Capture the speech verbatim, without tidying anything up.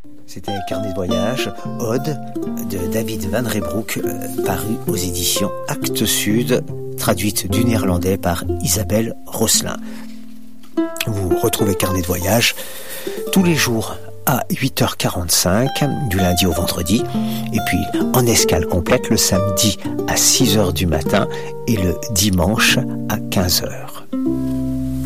C'était Carnet de voyage, Ode, de David Van Reybrouck, euh, paru aux éditions Actes Sud, traduite du néerlandais par Isabelle Rosselin. Vous retrouvez Carnet de voyage tous les jours à huit heures quarante-cinq, du lundi au vendredi, et puis en escale complète le samedi à six heures du matin et le dimanche à quinze heures.